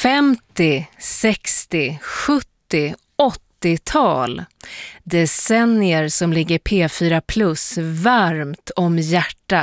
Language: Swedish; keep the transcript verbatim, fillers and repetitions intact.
femtio, sextio, sjuttio, åttiotal. Decennier som ligger P fyra Plus varmt om hjärtat.